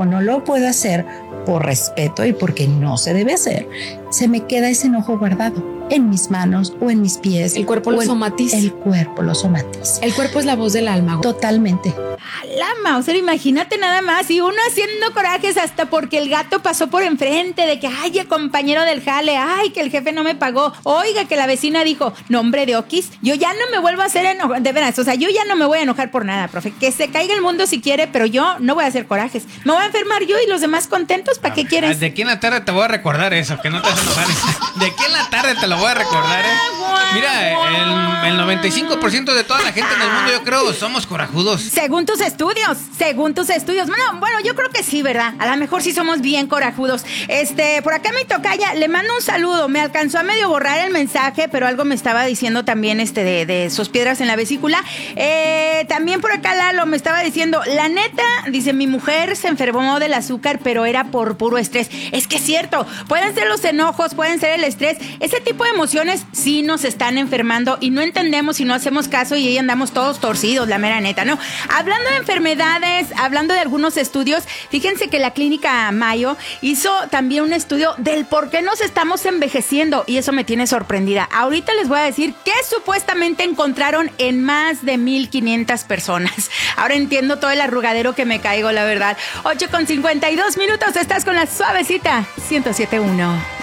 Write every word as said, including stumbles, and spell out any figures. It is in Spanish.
como no lo puedo hacer por respeto y porque no se debe hacer, se me queda ese enojo guardado en mis manos o en mis pies. El cuerpo lo somatiza. El cuerpo lo somatiza. El cuerpo es la voz del alma. Totalmente. La Mauser, imagínate nada más, y uno haciendo corajes hasta porque el gato pasó por enfrente, de que, ay, el compañero del jale, ay, que el jefe no me pagó, oiga, que la vecina dijo, nombre de Oquis, yo ya no me vuelvo a hacer enojar, de veras, o sea, yo ya no me voy a enojar por nada, profe, que se caiga el mundo si quiere, pero yo no voy a hacer corajes, me voy a enfermar yo y los demás contentos, ¿para qué quieres? De aquí en la tarde te voy a recordar eso, que no te vas a enojar. De aquí en la tarde te lo voy a recordar, ¿eh? Mira, el, el noventa y cinco por ciento de toda la gente en el mundo, yo creo, somos corajudos. Según tus estudios, según tus estudios. Bueno, bueno, yo creo que sí, ¿verdad? A lo mejor sí somos bien corajudos. Este, por acá mi tocaya, le mando un saludo. Me alcanzó a medio borrar el mensaje, pero algo me estaba diciendo también este de, de sus piedras en la vesícula. Eh, también por acá Lalo me estaba diciendo, la neta, dice, mi mujer se enfermó del azúcar, pero era por puro estrés. Es que es cierto, pueden ser los enojos, pueden ser el estrés. Ese tipo de emociones sí nos están enfermando y no entendemos y no hacemos caso y ahí andamos todos torcidos, la mera neta, ¿no? Hablando de enfermedades, hablando de algunos estudios, fíjense que la clínica Mayo hizo también un estudio del por qué nos estamos envejeciendo y eso me tiene sorprendida. Ahorita les voy a decir qué supuestamente encontraron en más de mil quinientas personas. Ahora entiendo todo el arrugadero que me caigo, la verdad. ocho con cincuenta y dos minutos, estás con la suavecita ciento siete punto uno.